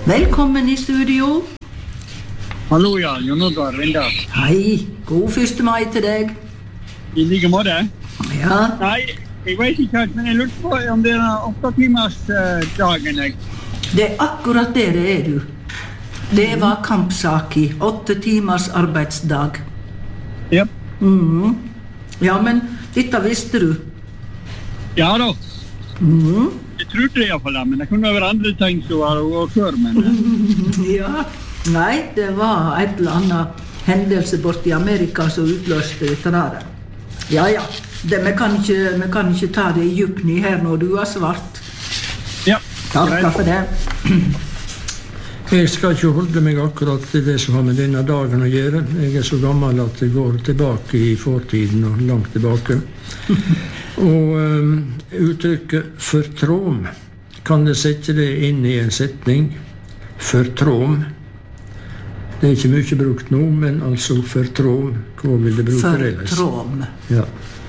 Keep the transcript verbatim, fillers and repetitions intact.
Velkommen i studio. Hallo, ja, Jon Oddvar Rindal. Hei, god første mai til deg. I like måte. Ja. Nei, jeg vet ikke helt, men jeg lurte på om det er åtte timers uh, dagen, jeg. Det er akkurat det det er, du. Det var kampsak i åtte timers arbeidsdag. Ja. Mhm. Ja, men dette visste du. Ja da. Mhm. Jeg trodde det i hvert fall, men det kunne være andre ting som var å før, men... Ja, nei, det var et eller annet hendelse bort i Amerika som utløste dette der. Ja, ja, det, vi, kan ikke, vi kan ikke ta det i djupni her når du har svart. Ja. Takk for det. Jeg skal ikke holde meg akkurat til det som har med denne dagen å gjøre. Jeg er så gammel at jeg går tilbake i fortiden og langt tilbake. Og um, uttrykket «fortråm», kan jeg sette det inn i en setning? Fortråm. Det er ikke mye brukt nå, men altså fortråm. Hva vil det bruke det? Fortråm. Ja.